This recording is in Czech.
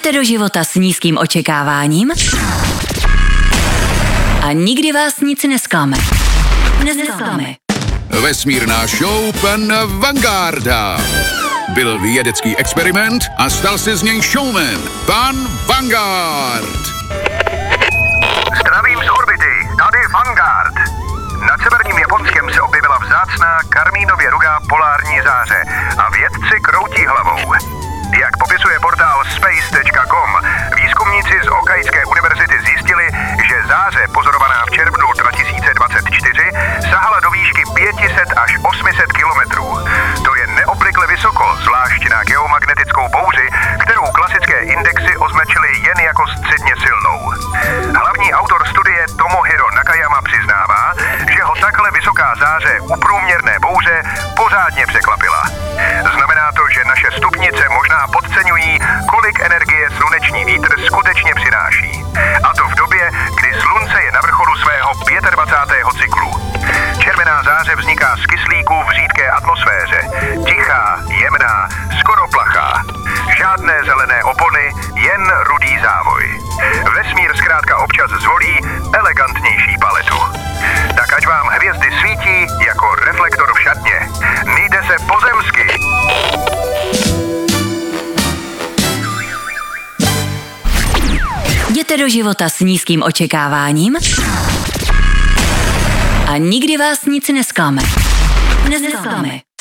Jděte do života s nízkým očekáváním a nikdy vás nic nesklame. Vesmírná show pan Vangarda. Byl vědecký experiment a stal se z něj showman. Pan Vanguard. Zdravím z orbity, tady Vanguard. Nad severním Japonskem se objevila vzácná karmínově rudá polární záře a vědci kroutí hlavou. Jak popisuje portál space.com, výzkumníci z Okajské univerzity zjistili, že záře pozorovaná v červnu 2024 sahala do výšky 500 až 800 kilometrů. To je neobvykle vysoko, zvlášť na geomagnetickou bouři, kterou klasické indexy označily jen jako středně silnou. Hlavní autor studie Tomohiro Nakayama přiznává, že ho takhle vysoká záře u průměrné bouře pořádně překvapila. Znamená to, že naše stupnice možná podceňují, kolik energie sluneční vítr skutečně přináší. A to v době, kdy slunce je na vrcholu svého 25. cyklu. Červená záře vzniká z kyslíku v řídké atmosféře. Tichá, jemná, skoro plachá. Žádné zelené opony, jen rudý závoj. Vesmír zkrátka občas zvolí elegantnější paletu. Tak ať vám hvězdy svítí jako reflektor v šatně. Mějte se pozemsky. Jděte do života s nízkým očekáváním a nikdy vás nic nesklame.